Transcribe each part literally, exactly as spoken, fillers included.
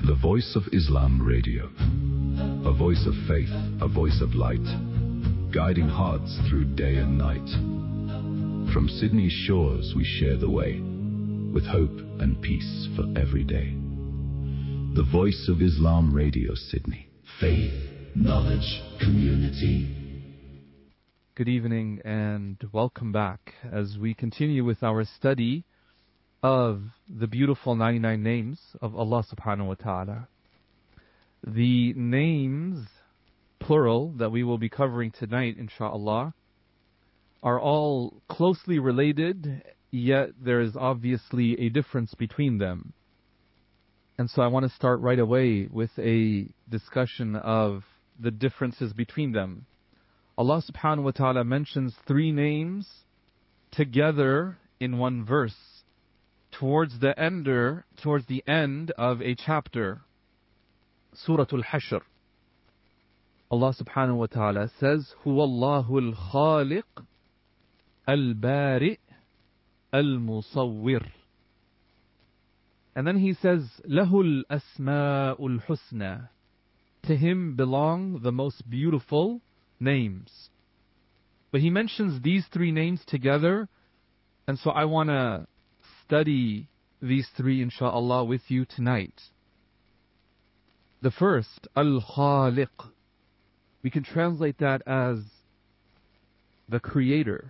The Voice of Islam Radio. A voice of faith, a voice of light, guiding hearts through day and night. From Sydney's shores we share the way, with hope and peace for every day. The Voice of Islam Radio, Sydney. Faith, knowledge, community. Good evening and welcome back as we continue with our study of the beautiful ninety-nine names of Allah subhanahu wa ta'ala. The names, plural, that we will be covering tonight, inshaAllah, are all closely related, yet there is obviously a difference between them. And so I want to start right away with a discussion of the differences between them. Allah subhanahu wa ta'ala mentions three names together in one verse towards the ender, towards the end of a chapter, Surah Al-Hashr. Allah subhanahu wa ta'ala says, هو الله الخالق البارئ المصور. And then he says, له الأسماء الحسنى. To him belong the most beautiful names. But he mentions these three names together, and so I want to study these three, insha'Allah, with you tonight. The first, Al-Khaliq. We can translate that as the Creator.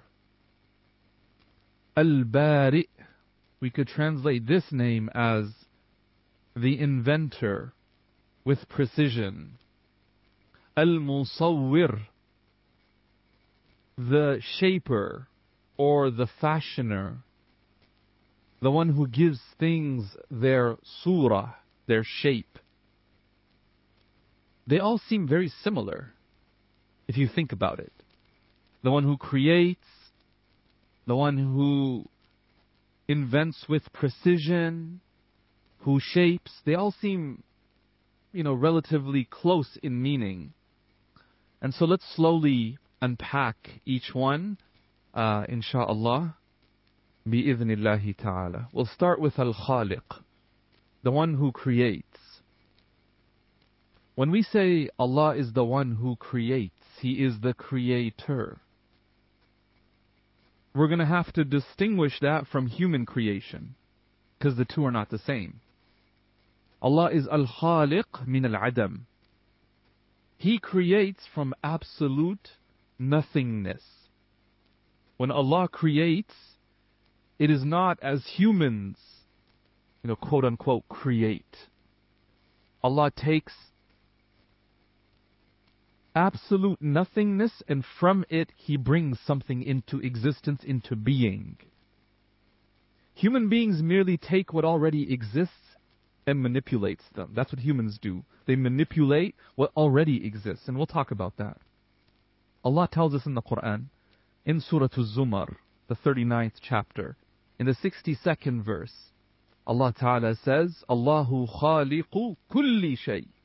Al-Bari'. We could translate this name as the Inventor with precision. Al-Musawwir. The Shaper or the Fashioner. The one who gives things their surah, their shape. They all seem very similar, if you think about it. The one who creates, the one who invents with precision, who shapes, they all seem, you know, relatively close in meaning. And so let's slowly unpack each one, uh, insha'Allah. Bi-idhnillahi ta'ala. We'll start with Al-Khaliq, the one who creates. When we say Allah is the one who creates, He is the creator, we're going to have to distinguish that from human creation, because the two are not the same. Allah is Al-Khaliq min al-Adam. He creates from absolute nothingness. When Allah creates, it is not as humans, you know, quote unquote, create. Allah takes absolute nothingness and from it He brings something into existence, into being. Human beings merely take what already exists and manipulates them. That's what humans do. They manipulate what already exists, and we'll talk about that. Allah tells us in the Quran, in Surah Al-Zumar, the thirty-ninth chapter, in the sixty-second verse, Allah Ta'ala says, Allahu khaliqu kulli shay.